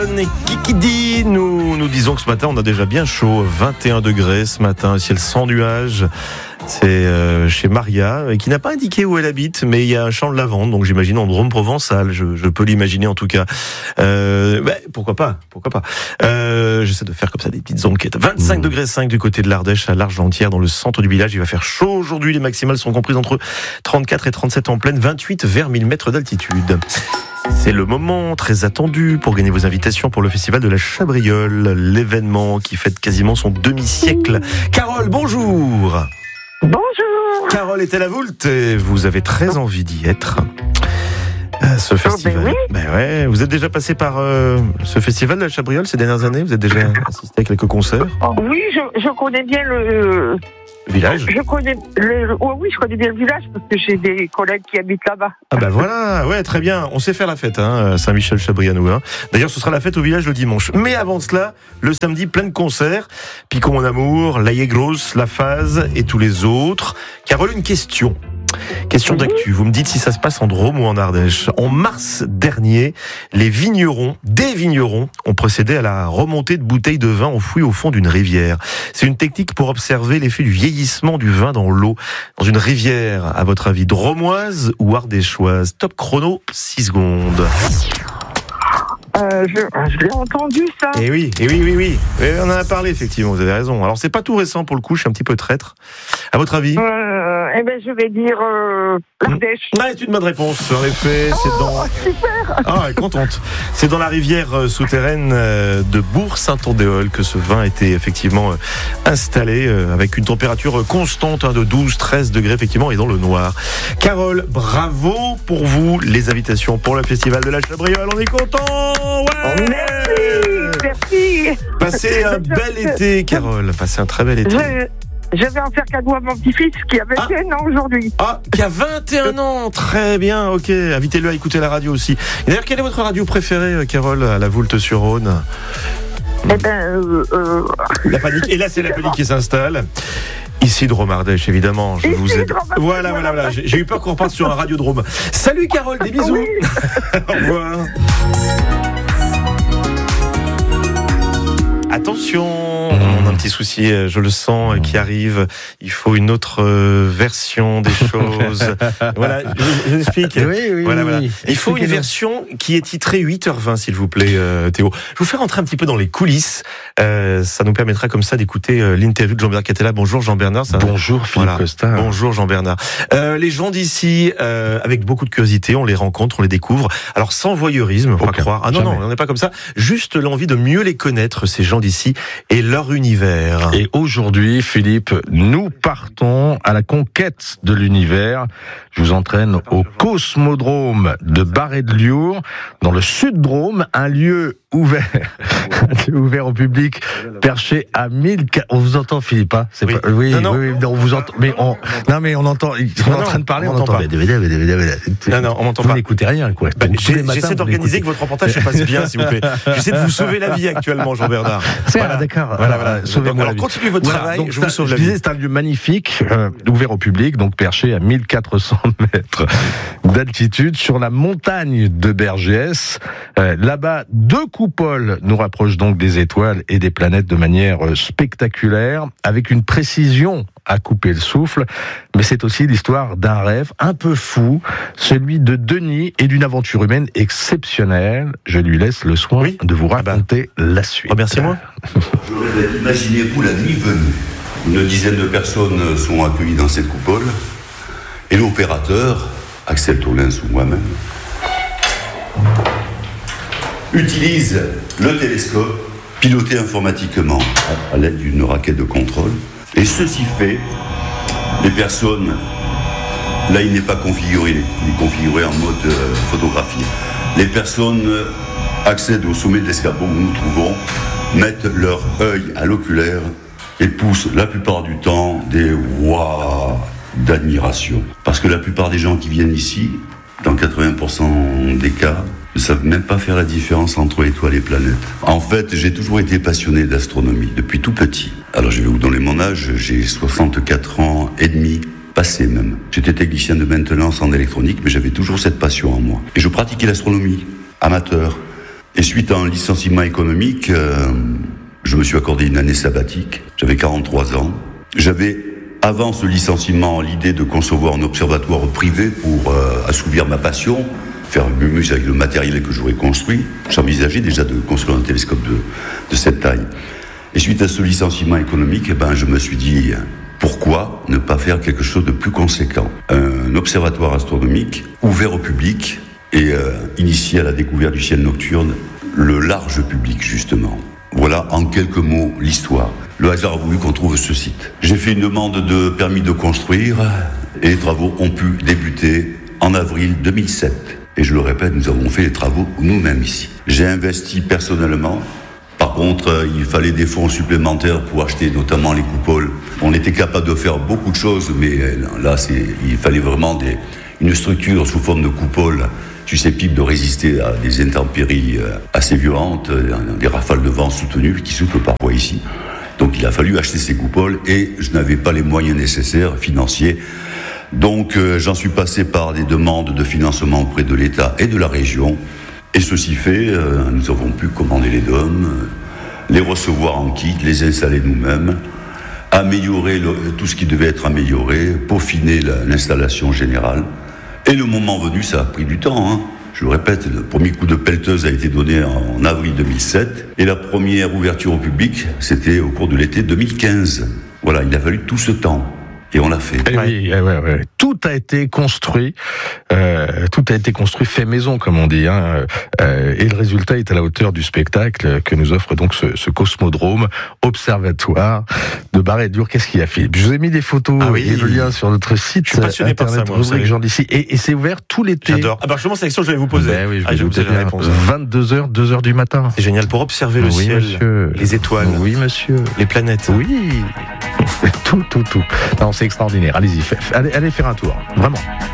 Et Kikidi, nous disons que ce matin on a déjà bien chaud, 21 degrés ce matin, ciel sans nuages. C'est chez Maria, qui n'a pas indiqué où elle habite, mais il y a un champ de lavande, donc j'imagine en Drôme provençal, je peux l'imaginer en tout cas. Pourquoi pas. J'essaie de faire comme ça des petites enquêtes. 25 degrés 5 du côté de l'Ardèche, à l'Argentière, dans le centre du village. Il va faire chaud aujourd'hui, les maximales sont comprises entre 34 et 37 en pleine, 28 vers 1000 mètres d'altitude. C'est le moment très attendu pour gagner vos invitations pour le festival de la Chabriole, l'événement qui fête quasiment son demi-siècle. Carole, bonjour. Bonjour. Carole est à la Voulte et vous avez très envie d'y être. Ce festival. Ouais. Vous êtes déjà passé par ce festival de la Chabriole ces dernières années? Vous êtes déjà assisté à quelques concerts? Oui, je connais bien le village. Je connais je connais bien le village parce que j'ai des collègues qui habitent là-bas. Ah bah voilà, ouais, très bien. On sait faire la fête, Saint-Michel-Chabrianou. D'ailleurs, ce sera la fête au village le dimanche. Mais avant cela, le samedi, plein de concerts. Picon mon amour, La Yegros, La Phase et tous les autres. Carole, une question. Question d'actu, vous me dites si ça se passe en Drôme ou en Ardèche. En mars dernier, des vignerons ont procédé à la remontée de bouteilles de vin enfouies au fond d'une rivière. C'est une technique pour observer l'effet du vieillissement du vin dans l'eau. Dans une rivière, à votre avis, drômoise ou ardéchoise? Top chrono, 6 secondes. Je l'ai entendu ça. Et oui. On en a parlé effectivement, vous avez raison. Alors c'est pas tout récent pour le coup, je suis un petit peu traître. À votre avis? Je vais dire l'Ardèche. C'est une bonne réponse. En effet, c'est dans. Super. Ah, elle est contente. C'est dans la rivière souterraine de Bourg-Saint-Andéol que ce vin a été effectivement installé avec une température constante de 12-13 degrés effectivement et dans le noir. Carole, bravo pour vous. Les invitations pour le festival de la Chabriole. On est content. Ouais. Merci. Passez un bel été, Carole. Passez un très bel été. Je vais en faire cadeau à mon petit-fils qui a 21 ans aujourd'hui. Ah, qui a 21 ans, très bien, ok. Invitez-le à écouter la radio aussi. Et d'ailleurs, quelle est votre radio préférée, Carole, à la Voulte-sur-Rhône? La panique. Et là, c'est la panique qui s'installe. Ici, Drôme-Ardèche, évidemment. Je vous aide. Voilà. J'ai eu peur qu'on reparte sur un radiodrome. Salut, Carole, des bisous. Oui. Au revoir. Attention, on a un petit souci, je le sens, qui arrive. Il faut une autre version des choses. Voilà, je vous explique. Oui. Voilà. Il faut une version qui est titrée 8h20, s'il vous plaît, Théo. Je vous fais rentrer un petit peu dans les coulisses. Ça nous permettra comme ça d'écouter l'interview de Jean-Bernard qui était là. Bonjour Jean-Bernard. Bonjour Philippe Costa. Bonjour Jean-Bernard. Les gens d'ici, avec beaucoup de curiosité, on les rencontre, on les découvre. Alors sans voyeurisme, on va croire. Ah non, on n'est pas comme ça. Juste l'envie de mieux les connaître, ces gens d'ici et leur univers. Et aujourd'hui, Philippe, nous partons à la conquête de l'univers. Je vous entraîne au Cosmodrome de Barret-de-Liour, dans le Sud-Drôme, un lieu ouvert au public, perché à 1000. On vous entend, Philippe, hein? Oui. Oui, on vous entend. Mais on entend. Ils sont en train de parler, on entend. Non, on m'entend pas. Vous n'écoutez rien, quoi. J'essaie d'organiser que votre reportage se passe bien, s'il vous plaît. J'essaie de vous sauver la vie actuellement, Jean-Bernard. D'accord. Voilà. Sauvez-moi. Alors continuez votre travail. Donc, je vous sauve la vie. vie. C'est un lieu magnifique, ouvert au public, donc perché à 1400 mètres d'altitude sur la montagne de Bergès. Là-bas, 2 coupoles nous rapprochent donc des étoiles et des planètes de manière spectaculaire, avec une précision à couper le souffle. Mais c'est aussi l'histoire d'un rêve un peu fou, celui de Denis et d'une aventure humaine exceptionnelle. Je lui laisse le soin de vous raconter la suite. Remerciez-moi. Imaginez-vous la nuit venue. Une dizaine de personnes sont accueillies dans cette coupole et l'opérateur, Axel Tollens ou moi-même, utilise le télescope piloté informatiquement à l'aide d'une raquette de contrôle. Et ceci fait, les personnes, là il n'est pas configuré, il est configuré en mode photographie. Les personnes accèdent au sommet de l'escarpot où nous nous trouvons, mettent leur œil à l'oculaire et poussent la plupart du temps des waouh d'admiration. Parce que la plupart des gens qui viennent ici, dans 80% des cas, ne savent même pas faire la différence entre étoiles et planètes. En fait, j'ai toujours été passionné d'astronomie, depuis tout petit. Alors je vais vous donner mon âge, j'ai 64 ans et demi, passé même. J'étais technicien de maintenance en électronique, mais j'avais toujours cette passion en moi. Et je pratiquais l'astronomie, amateur, Et suite à un licenciement économique, je me suis accordé une année sabbatique. J'avais 43 ans. J'avais, avant ce licenciement, l'idée de concevoir un observatoire privé pour assouvir ma passion, faire un mumus avec le matériel que j'aurais construit. J'envisageais déjà de construire un télescope de cette taille. Et suite à ce licenciement économique, je me suis dit, pourquoi ne pas faire quelque chose de plus conséquent ? Un observatoire astronomique ouvert au public et initié à la découverte du ciel nocturne, le large public justement. Voilà en quelques mots l'histoire. Le hasard a voulu qu'on trouve ce site. J'ai fait une demande de permis de construire et les travaux ont pu débuter en avril 2007. Et je le répète, nous avons fait les travaux nous-mêmes ici. J'ai investi personnellement. Par contre, il fallait des fonds supplémentaires pour acheter notamment les coupoles. On était capable de faire beaucoup de choses, mais là, il fallait vraiment une structure sous forme de coupole susceptible de résister à des intempéries assez violentes, des rafales de vent soutenues qui soufflent parfois ici. Donc il a fallu acheter ces coupoles et je n'avais pas les moyens nécessaires financiers. Donc j'en suis passé par des demandes de financement auprès de l'État et de la région. Et ceci fait, nous avons pu commander les dômes, les recevoir en kit, les installer nous-mêmes, améliorer tout ce qui devait être amélioré, peaufiner l'installation générale. Et le moment venu, ça a pris du temps. Je le répète, le premier coup de pelleteuse a été donné en avril 2007 et la première ouverture au public, c'était au cours de l'été 2015. Voilà, il a fallu tout ce temps. Et on l'a fait. Oui, tout a été construit, fait maison, comme on dit, et le résultat est à la hauteur du spectacle que nous offre donc ce cosmodrome, observatoire de Bar-et-Dur. Qu'est-ce qu'il y a, Philippe ? Je vous ai mis des photos et le lien sur notre site. Je suis passionné internet, par ça, moi, rubrique Jean d'ici, et c'est ouvert tout l'été. J'adore. Justement, c'est la question que je vais vous poser. Oui, je vais vous donner la réponse. 22h, 2h du matin. C'est génial pour observer le ciel, monsieur. les étoiles. Oui, monsieur. Les planètes. Oui. Tout. Non, c'est extraordinaire. Allez-y, allez faire un tour. Vraiment.